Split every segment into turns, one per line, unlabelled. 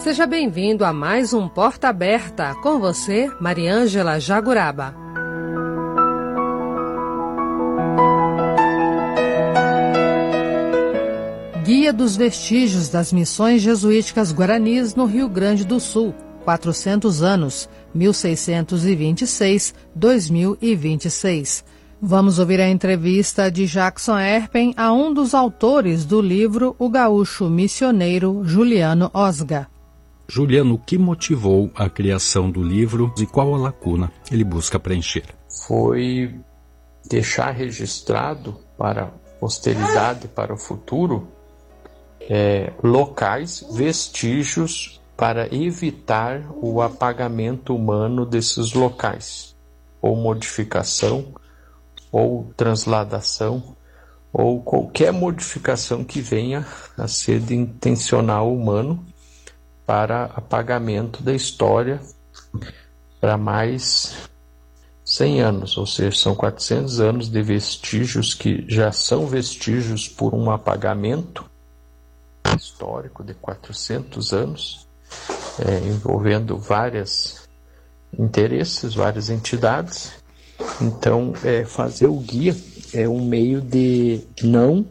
Seja bem-vindo a mais um Porta Aberta. Com você, Mariângela Jaguraba. Guia dos vestígios das missões jesuíticas guaranis no Rio Grande do Sul. 400 anos, 1626-2026. Vamos ouvir a entrevista de Jackson Erpen a um dos autores do livro O Gaúcho Missioneiro, Juliano Osga.
Juliano, o que motivou a criação do livro e qual a lacuna ele busca preencher?
Foi deixar registrado para a posteridade, para o futuro, locais, vestígios para evitar o apagamento humano desses locais, ou modificação, ou transladação, ou qualquer modificação que venha a ser de intencional humano para apagamento da história para mais 100 anos, ou seja, são 400 anos de vestígios que já são vestígios por um apagamento histórico de 400 anos, envolvendo vários interesses, várias entidades. Então, fazer o guia é um meio de não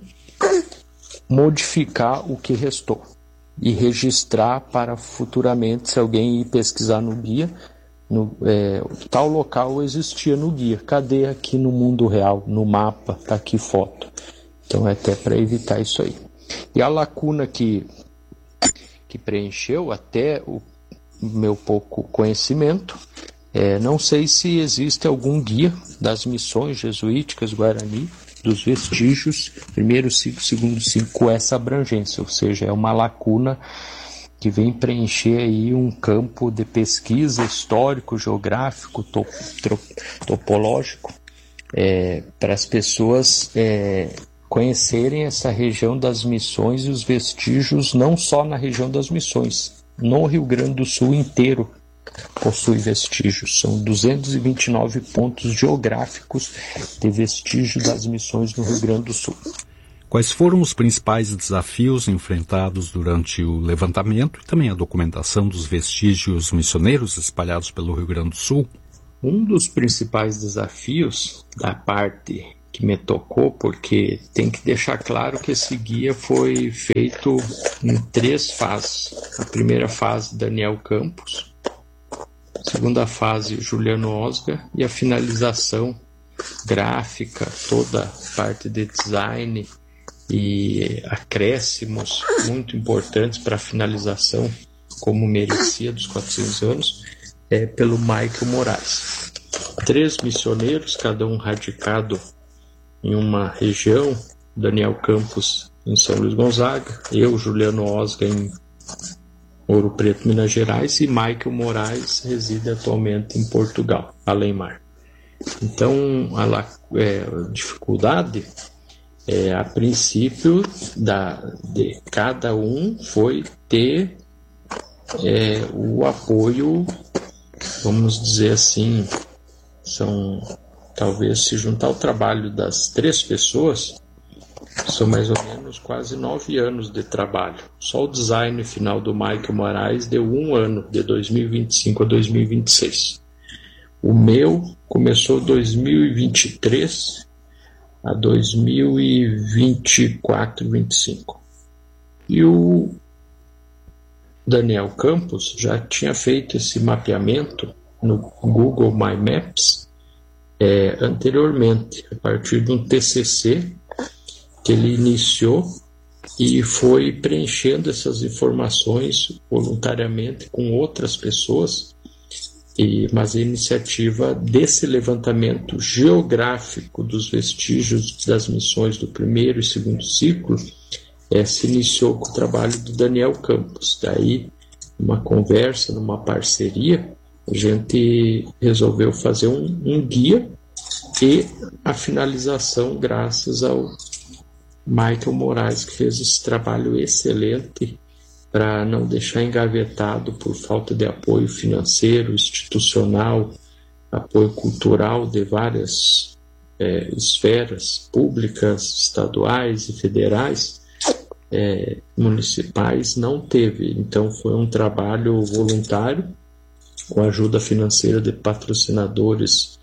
modificar o que restou e registrar para futuramente, se alguém ir pesquisar no guia, tal local existia no guia. Cadê aqui no mundo real, no mapa, tá aqui foto. Então, até para evitar isso aí. E a lacuna que preencheu, até o meu pouco conhecimento, não sei se existe algum guia das missões jesuíticas Guarani, dos vestígios, primeiro ciclo, segundo ciclo, com essa abrangência, ou seja, é uma lacuna que vem preencher aí um campo de pesquisa histórico, geográfico, topológico, para as pessoas conhecerem essa região das missões e os vestígios, não só na região das missões, no Rio Grande do Sul inteiro possui vestígios. São 229 pontos geográficos de vestígio das missões no Rio Grande do Sul.
Quais foram os principais desafios enfrentados durante o levantamento e também a documentação dos vestígios missioneiros espalhados pelo Rio Grande do Sul?
Um dos principais desafios da parte que me tocou, porque tem que deixar claro que esse guia foi feito em 3 fases. A primeira fase, Daniel Campos. A segunda fase, Juliano Osga. E a finalização gráfica, toda a parte de design e acréscimos muito importantes para a finalização, como merecia, dos 400 anos, pelo Michael Moraes. 3 missioneiros, cada um radicado em uma região, Daniel Campos em São Luís Gonzaga, eu, Juliano Osga, em Ouro Preto, Minas Gerais, e Michael Moraes reside atualmente em Portugal, Além-Mar. Então, a dificuldade, a princípio, de cada um foi ter o apoio, vamos dizer assim, talvez se juntar o trabalho das 3 pessoas, são mais ou menos quase 9 anos de trabalho. Só o design final do Michael Moraes deu 1 ano, de 2025 a 2026. O meu começou 2023 a 2024, 2025. E o Daniel Campos já tinha feito esse mapeamento no Google My Maps anteriormente, a partir de um TCC que ele iniciou e foi preenchendo essas informações voluntariamente com outras pessoas, mas a iniciativa desse levantamento geográfico dos vestígios das missões do primeiro e segundo ciclo se iniciou com o trabalho do Daniel Campos. Daí, numa conversa, numa parceria, a gente resolveu fazer um guia e a finalização graças ao Michael Moraes, que fez esse trabalho excelente para não deixar engavetado por falta de apoio financeiro, institucional, apoio cultural de várias esferas públicas, estaduais e federais. municipais não teve. Então foi um trabalho voluntário, com ajuda financeira de patrocinadores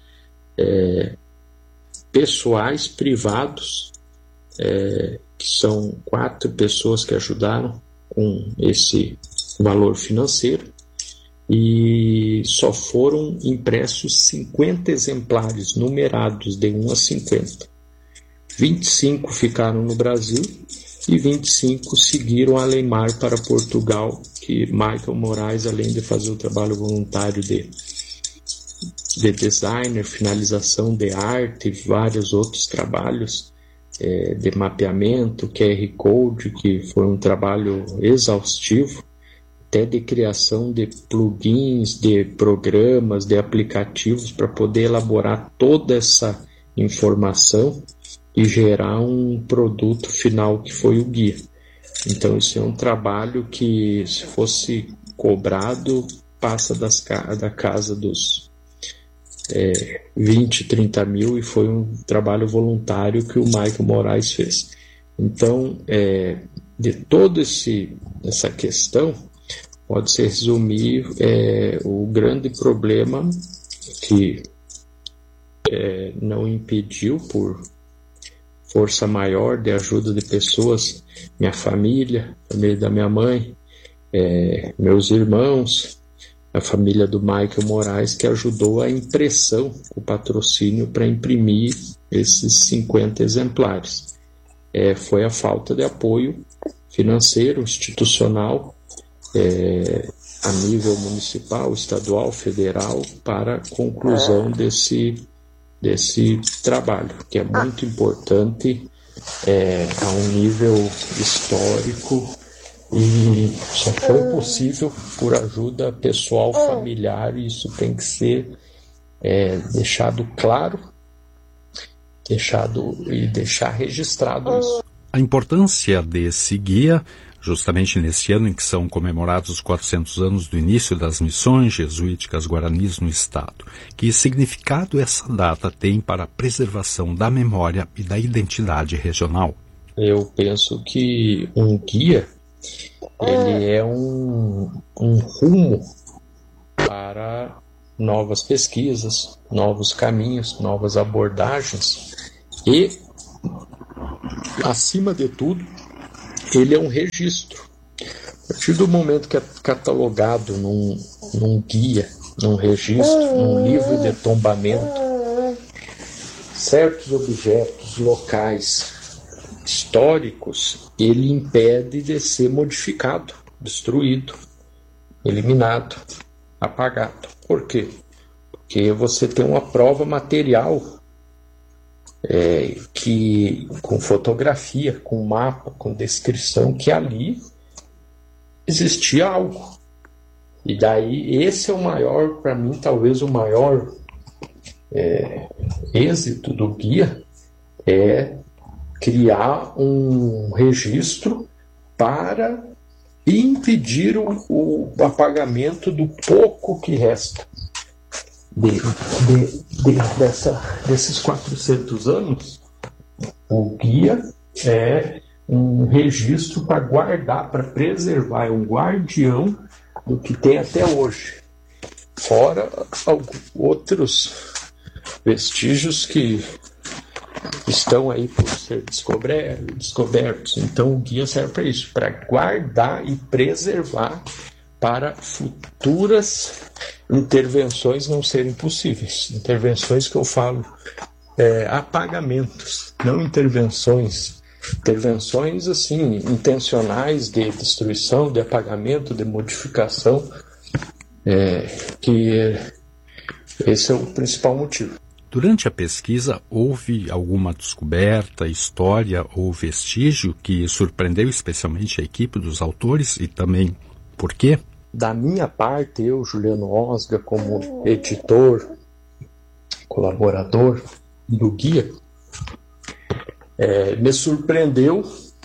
pessoais, privados, que são 4 pessoas que ajudaram com esse valor financeiro, e só foram impressos 50 exemplares numerados de 1 a 50. 25 ficaram no Brasil e 25 seguiram além mar para Portugal, que Michael Moraes, além de fazer o trabalho voluntário de designer, finalização de arte e vários outros trabalhos de mapeamento, QR Code, que foi um trabalho exaustivo, até de criação de plugins, de programas, de aplicativos para poder elaborar toda essa informação e gerar um produto final que foi o guia. Então isso é um trabalho que, se fosse cobrado, passa da casa dos 20, 30 mil, e foi um trabalho voluntário que o Michael Moraes fez. Então, de toda essa questão, pode-se resumir o grande problema que não impediu, por força maior de ajuda de pessoas, minha família, a família da minha mãe, meus irmãos, a família do Michael Moraes, que ajudou a impressão, o patrocínio para imprimir esses 50 exemplares. Foi a falta de apoio financeiro, institucional, a nível municipal, estadual, federal, para a conclusão desse trabalho, que é muito importante a um nível histórico, e só foi possível por ajuda pessoal, familiar, e isso tem que ser deixado claro, deixar registrado isso.
A importância desse guia, justamente nesse ano em que são comemorados os 400 anos do início das missões jesuíticas guaranis no estado. Que significado essa data tem para a preservação da memória e da identidade regional?
Eu penso que um guia, ele é um rumo para novas pesquisas, novos caminhos, novas abordagens, e, acima de tudo, ele é um registro. A partir do momento que é catalogado num guia, num registro, num livro de tombamento, certos objetos locais históricos, ele impede de ser modificado, destruído, eliminado, apagado. Por quê? Porque você tem uma prova material que, com fotografia, com mapa, com descrição, que ali existia algo. E daí esse é o maior, para mim, talvez o maior êxito do guia, é criar um registro para impedir o apagamento do pouco que resta desses 400 anos. O guia é um registro para guardar, para preservar, é um guardião do que tem até hoje, fora outros vestígios que estão aí por ser descobertos. Então o guia serve para isso, para guardar e preservar, para futuras intervenções não serem possíveis. Intervenções que eu falo, apagamentos, não intervenções. Intervenções assim, intencionais, de destruição, de apagamento, de modificação, que esse é o principal motivo.
Durante a pesquisa, houve alguma descoberta, história ou vestígio que surpreendeu especialmente a equipe dos autores, e também por quê?
Da minha parte, eu, Juliano Osga, como editor, colaborador do guia, me surpreendeu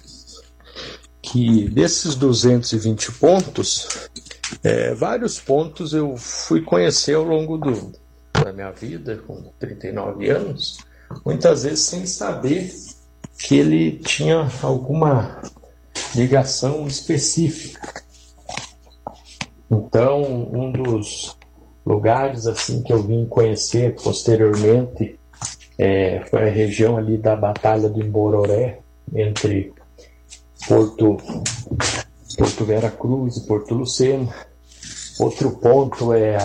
que desses 220 pontos, vários pontos eu fui conhecer ao longo da minha vida, com 39 anos, muitas vezes sem saber que ele tinha alguma ligação específica. Então, um dos lugares assim que eu vim conhecer posteriormente foi a região ali da Batalha do Imbororé, entre Porto Vera Cruz e Porto Lucena. Outro ponto é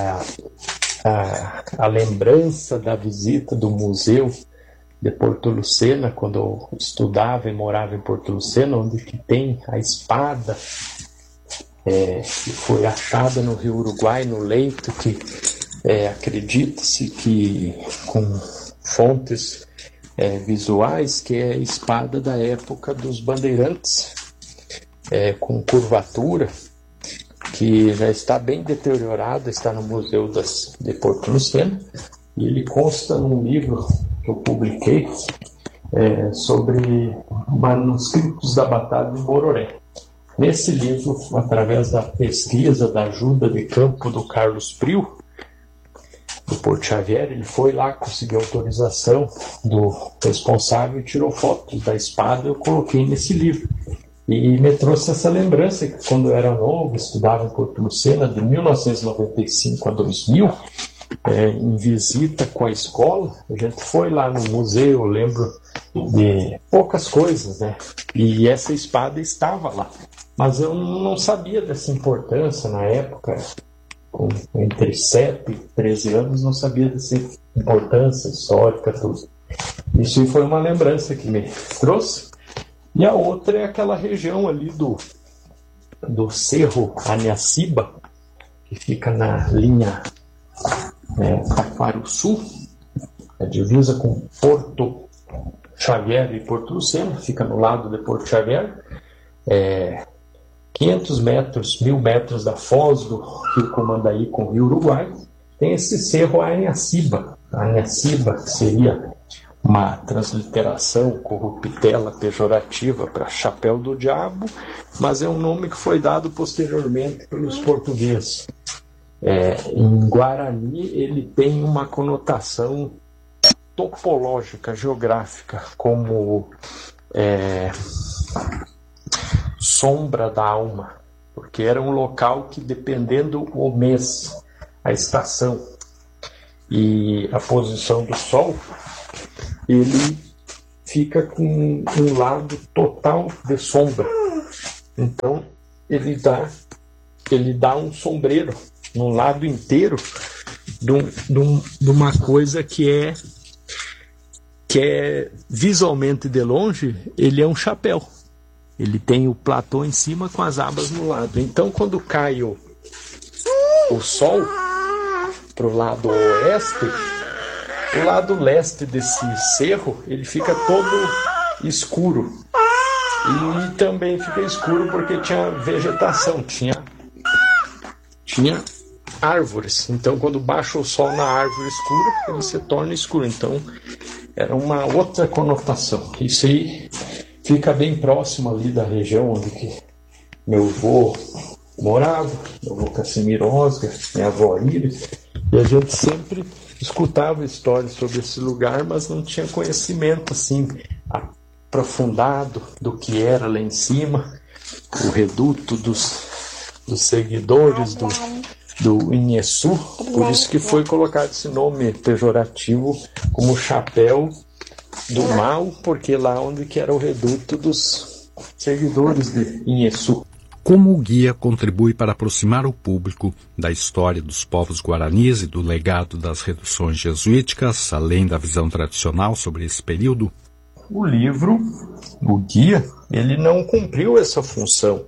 a lembrança da visita do museu de Porto Lucena, quando eu estudava e morava em Porto Lucena, onde que tem a espada que foi achada no Rio Uruguai, no leito, que acredita-se que, com fontes visuais, que é a espada da época dos bandeirantes, com curvatura, que já está bem deteriorada, está no Museu de Porto Lucena, e ele consta num livro que eu publiquei sobre manuscritos da Batalha de Bororé. Nesse livro, através da pesquisa, da ajuda de campo do Carlos Prio, do Porto Xavier, ele foi lá, conseguiu autorização do responsável e tirou fotos da espada. Eu coloquei nesse livro. E me trouxe essa lembrança que, quando eu era novo, estudava em Porto Lucena, de 1995 a 2000, em visita com a escola, a gente foi lá no museu, eu lembro de poucas coisas, né? E essa espada estava lá. Mas eu não sabia dessa importância na época, entre 7 e 13 anos, não sabia dessa importância histórica, tudo. Isso foi uma lembrança que me trouxe. E a outra é aquela região ali do Cerro Aniaciba, que fica na linha Taquarussu, a divisa com Porto Xavier e Porto Lucena, fica no lado de Porto Xavier, 500 metros, 1000 metros da foz do Rio Comandaí com o Rio Uruguai, tem esse Cerro Aniaciba. Aniaciba, que seria uma transliteração corruptela pejorativa para chapéu do diabo, mas é um nome que foi dado posteriormente pelos portugueses. Em Guarani ele tem uma conotação topológica, geográfica, como sombra da alma, porque era um local que, dependendo o mês, a estação e a posição do sol, ele fica com um lado total de sombra. Então ele dá um sombreiro no lado inteiro de uma coisa que é visualmente de longe, ele é um chapéu. Ele tem o platô em cima com as abas no lado. Então, quando cai o sol para o lado oeste, o lado leste desse cerro, ele fica todo escuro. E também fica escuro porque tinha vegetação, tinha árvores. Então, quando baixa o sol na árvore escura, ele se torna escuro. Então, era uma outra conotação. Isso aí fica bem próximo ali da região onde que meu avô morava, meu avô Casimiro Osga, minha avó Iris, e a gente sempre escutava histórias sobre esse lugar, mas não tinha conhecimento assim aprofundado do que era lá em cima, o reduto dos seguidores do Inheçu. Por isso que foi colocado esse nome pejorativo como chapéu do mal, porque lá onde que era o reduto dos seguidores de Inheçu.
Como o guia contribui para aproximar o público da história dos povos guaranis e do legado das reduções jesuíticas, além da visão tradicional sobre esse período?
O livro, o guia, ele não cumpriu essa função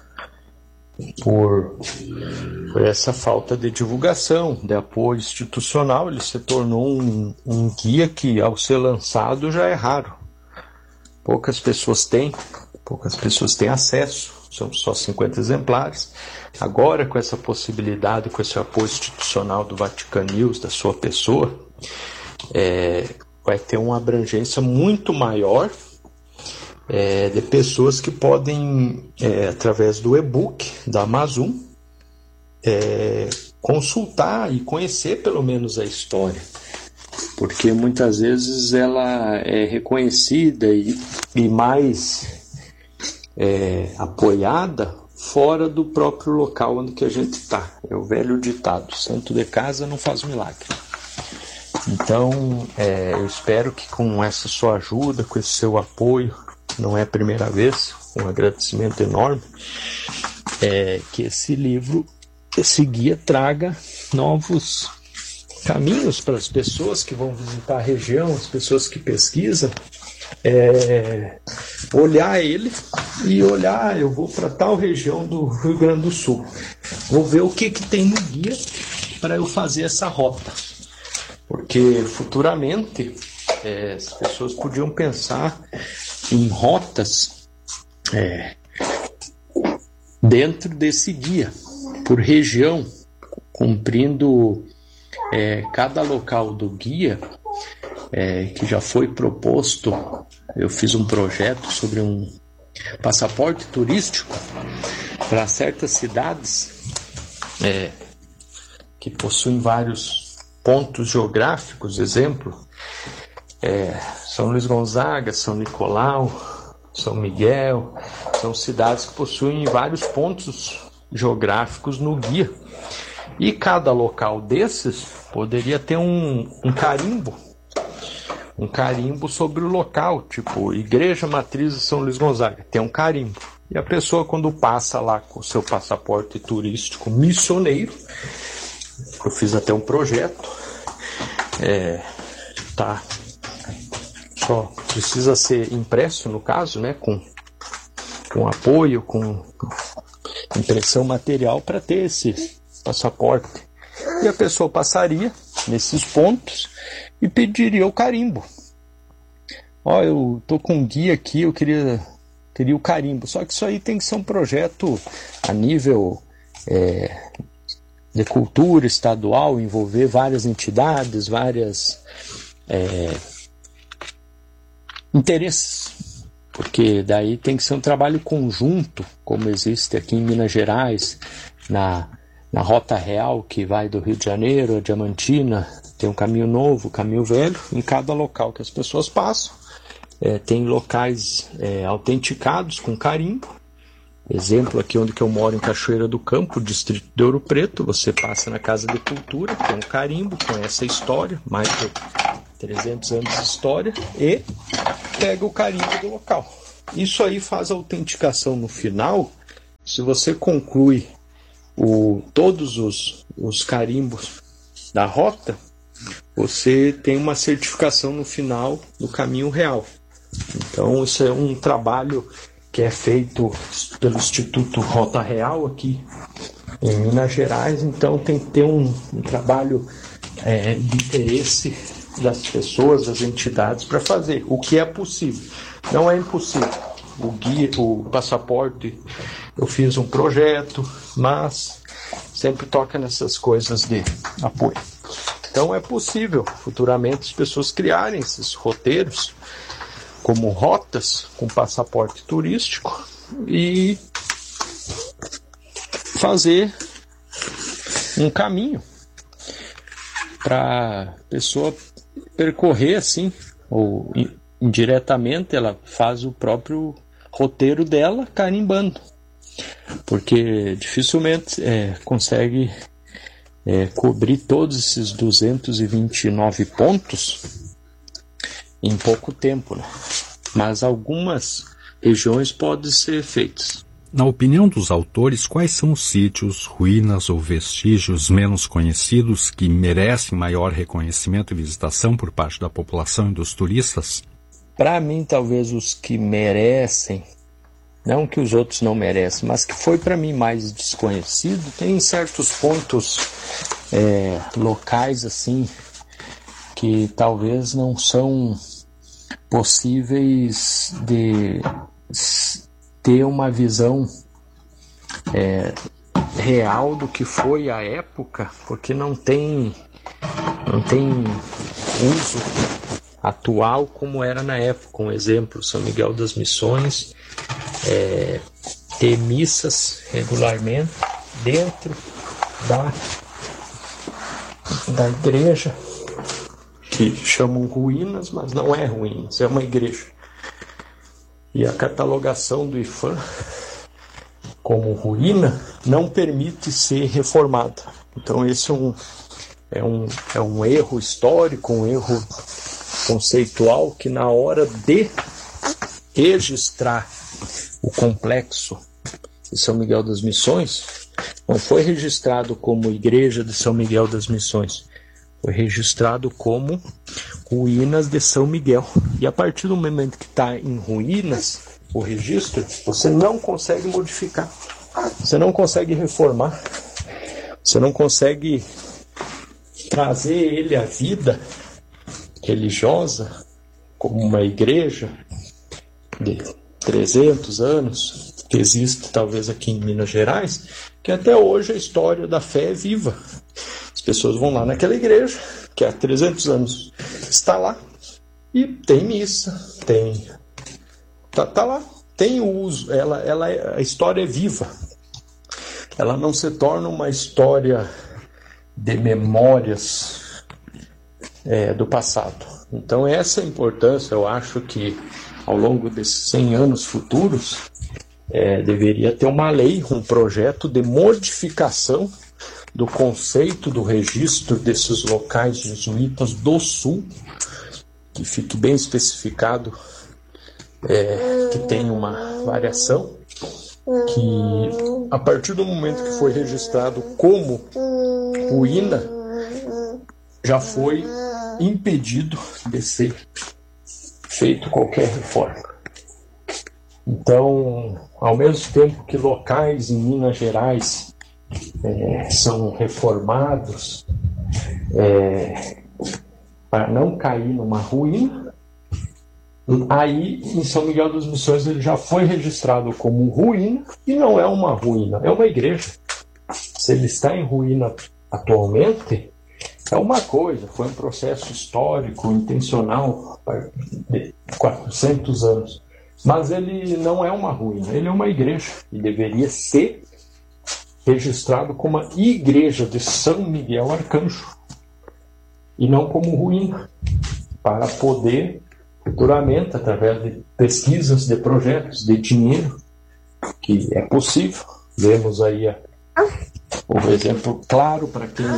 por essa falta de divulgação, de apoio institucional. Ele se tornou um guia que, ao ser lançado, já é raro. Poucas pessoas têm acesso, são só 50 exemplares. Agora, com essa possibilidade, com esse apoio institucional do Vatican News, da sua pessoa, vai ter uma abrangência muito maior de pessoas que podem, através do e-book da Amazon, consultar e conhecer pelo menos a história, porque muitas vezes ela é reconhecida e mais apoiada fora do próprio local onde que a gente está. É o velho ditado, santo de casa não faz milagre. Então, eu espero que com essa sua ajuda, com esse seu apoio, não é a primeira vez, um agradecimento enorme, que esse livro, esse guia, traga novos caminhos para as pessoas que vão visitar a região, as pessoas que pesquisam, olhar ele e olhar, eu vou para tal região do Rio Grande do Sul, vou ver o que tem no guia para eu fazer essa rota, porque futuramente as pessoas podiam pensar em rotas dentro desse guia, por região, cumprindo cada local do guia, que já foi proposto. Eu fiz um projeto sobre um passaporte turístico para certas cidades que possuem vários pontos geográficos, exemplo, São Luís Gonzaga, São Nicolau, São Miguel, são cidades que possuem vários pontos geográficos no guia. E cada local desses poderia ter um carimbo sobre o local, tipo Igreja Matriz de São Luís Gonzaga, tem um carimbo. E a pessoa, quando passa lá com o seu passaporte turístico missioneiro, eu fiz até um projeto, só precisa ser impresso, no caso, né, com apoio, com impressão material para ter esse passaporte. E a pessoa passaria nesses pontos e pediria o carimbo. Eu tô com um guia aqui, eu queria o carimbo. Só que isso aí tem que ser um projeto a nível de cultura estadual, envolver várias entidades, várias interesses. Porque daí tem que ser um trabalho conjunto, como existe aqui em Minas Gerais, na Rota Real, que vai do Rio de Janeiro a Diamantina, tem um caminho novo, caminho velho, em cada local que as pessoas passam. Tem locais autenticados com carimbo. Exemplo, aqui onde que eu moro, em Cachoeira do Campo, distrito de Ouro Preto, você passa na Casa de Cultura, tem um carimbo, conhece a história, mais de 300 anos de história, e pega o carimbo do local. Isso aí faz a autenticação no final. Se você conclui todos os carimbos da rota, você tem uma certificação no final do caminho real. Então isso é um trabalho que é feito pelo Instituto Rota Real aqui em Minas Gerais. Então tem que ter um trabalho de interesse das pessoas, das entidades, para fazer o que é possível. Não é impossível. O guia, o passaporte, eu fiz um projeto, mas sempre toca nessas coisas de apoio. Então é possível futuramente as pessoas criarem esses roteiros como rotas com passaporte turístico e fazer um caminho para a pessoa percorrer assim, ou indiretamente ela faz o próprio roteiro dela carimbando, porque dificilmente consegue cobrir todos esses 229 pontos em pouco tempo, né? Mas algumas regiões podem ser feitas.
Na opinião dos autores, quais são os sítios, ruínas ou vestígios menos conhecidos que merecem maior reconhecimento e visitação por parte da população e dos turistas?
Para mim, talvez os que merecem, não que os outros não merecem, mas que foi para mim mais desconhecido, tem certos pontos locais assim que talvez não são possíveis de ter uma visão real do que foi a época, porque não tem uso atual como era na época. Um exemplo, São Miguel das Missões, ter missas regularmente dentro da igreja, que chamam ruínas, mas não é ruínas, é uma igreja. E a catalogação do IPHAN como ruína não permite ser reformada. Então esse é um erro histórico, um erro conceitual, que na hora de registrar o complexo de São Miguel das Missões, não foi registrado como Igreja de São Miguel das Missões, foi registrado como Ruínas de São Miguel. E a partir do momento que está em ruínas, o registro, você não consegue modificar, você não consegue reformar, você não consegue trazer ele à vida religiosa como uma igreja de 300 anos, que existe talvez aqui em Minas Gerais, que até hoje a história da fé é viva. As pessoas vão lá naquela igreja, que há 300 anos está lá, e tem missa, tá lá, tem uso, a história é viva. Ela não se torna uma história de memórias do passado. Então essa é a importância. Eu acho que ao longo desses 100 anos futuros deveria ter uma lei, um projeto de modificação do conceito do registro desses locais jesuítas do Sul, que fique bem especificado, que tem uma variação, que a partir do momento que foi registrado como ruína, já foi impedido de ser feito qualquer reforma. Então, ao mesmo tempo que locais em Minas Gerais são reformados para não cair numa ruína, aí em São Miguel das Missões ele já foi registrado como ruína, e não é uma ruína, é uma igreja. Se ele está em ruína atualmente, é uma coisa, foi um processo histórico, intencional, de 400 anos. Mas ele não é uma ruína, ele é uma igreja. E deveria ser registrado como uma igreja de São Miguel Arcanjo, e não como ruína, para poder, futuramente, através de pesquisas, de projetos, de dinheiro, que é possível. Vemos aí o exemplo claro para quem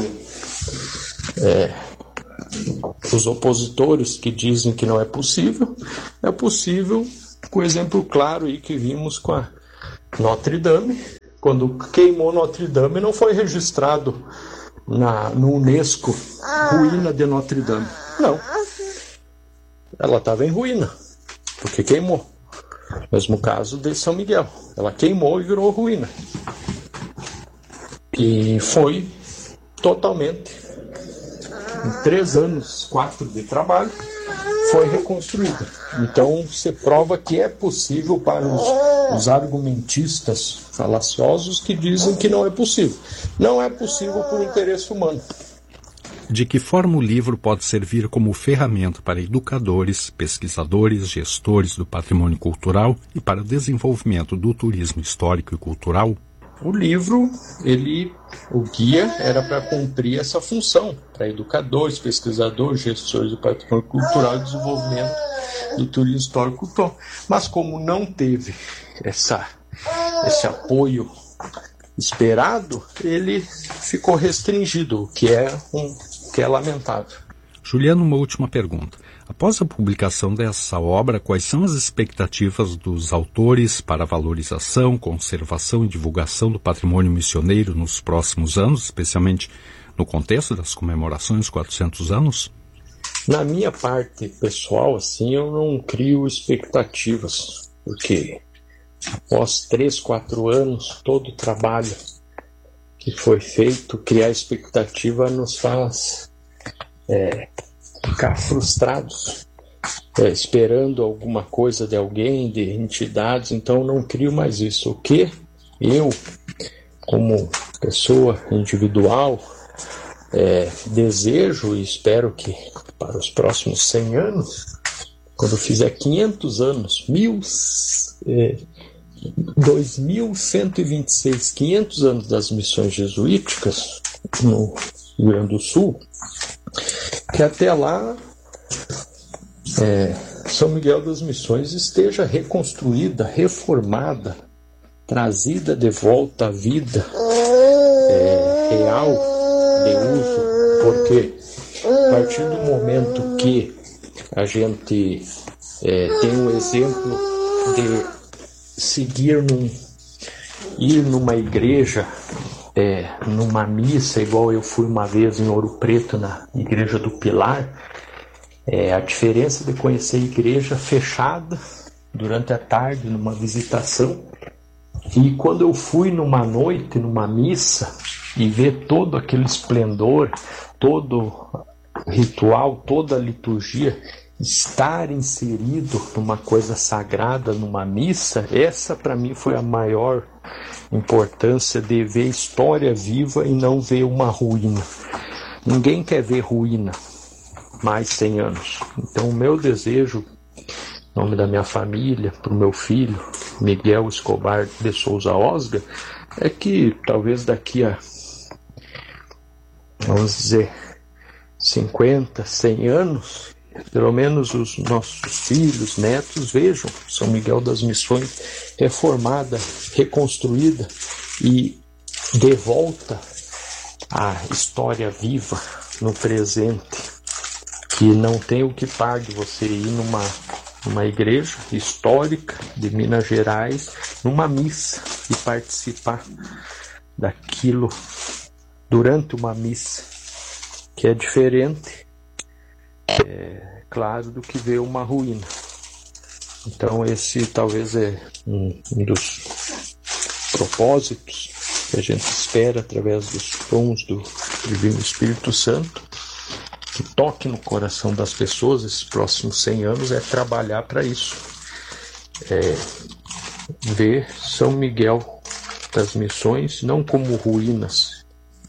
os opositores que dizem que não é possível com o exemplo claro aí que vimos com a Notre Dame. Quando queimou Notre Dame, não foi registrado no Unesco ruína de Notre Dame. Não. Ela estava em ruína, porque queimou. Mesmo caso de São Miguel. Ela queimou e virou ruína. E foi totalmente, em 3 anos, 4 de trabalho, foi reconstruída. Então, se prova que é possível para os argumentistas falaciosos que dizem que não é possível. Não é possível por interesse humano.
De que forma o livro pode servir como ferramenta para educadores, pesquisadores, gestores do patrimônio cultural e para o desenvolvimento do turismo histórico e cultural?
O livro, o guia, era para cumprir essa função, para educadores, pesquisadores, gestores do patrimônio cultural e desenvolvimento do turismo histórico e cultural. Mas como não teve esse apoio esperado, ele ficou restringido, o que é lamentável.
Juliano, uma última pergunta. Após a publicação dessa obra, quais são as expectativas dos autores para a valorização, conservação e divulgação do patrimônio missioneiro nos próximos anos, especialmente no contexto das comemorações dos 400 anos?
Na minha parte pessoal, eu não crio expectativas, porque após 3, 4 anos, todo o trabalho que foi feito, criar expectativa nos faz ficar frustrados, esperando alguma coisa de alguém, de entidades. Então não crio mais isso. O que eu, como pessoa individual, desejo e espero que para os próximos 100 anos, quando fizer 500 anos, 2126, 500 anos das missões jesuíticas no Rio Grande do Sul, que até lá São Miguel das Missões esteja reconstruída, reformada, trazida de volta à vida real de uso, porque a partir do momento que a gente tem um exemplo de ir numa igreja, numa missa, igual eu fui uma vez em Ouro Preto, na Igreja do Pilar, a diferença de conhecer a igreja fechada durante a tarde, numa visitação, e quando eu fui numa noite, numa missa, e ver todo aquele esplendor, todo ritual, toda a liturgia, estar inserido numa coisa sagrada, numa missa, essa para mim foi a maior importância de ver história viva e não ver uma ruína. Ninguém quer ver ruína mais 100 anos. Então o meu desejo, em nome da minha família, para o meu filho, Miguel Escobar de Souza Osga, é que talvez daqui a, vamos dizer, 50, 100 anos, pelo menos os nossos filhos, netos, vejam São Miguel das Missões reformada, reconstruída e de volta à história viva no presente, que não tem o que par de você ir numa igreja histórica de Minas Gerais, numa missa e participar daquilo durante uma missa, que é diferente, claro, do que ver uma ruína. Então esse talvez é um dos propósitos que a gente espera através dos dons do Divino Espírito Santo, que toque no coração das pessoas esses próximos 100 anos, é trabalhar para isso. Ver São Miguel das Missões não como ruínas,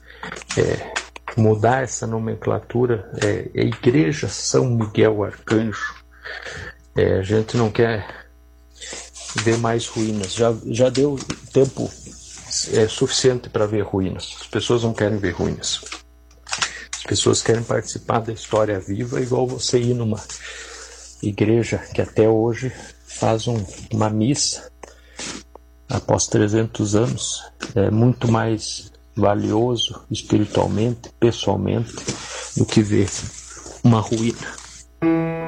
mudar essa nomenclatura, Igreja São Miguel Arcanjo. A gente não quer ver mais ruínas, já deu tempo suficiente para ver ruínas. As pessoas não querem ver ruínas. As pessoas querem participar da história viva, igual você ir numa igreja que até hoje faz uma missa após 300 anos. É muito mais valioso espiritualmente, pessoalmente, do que ver uma ruína.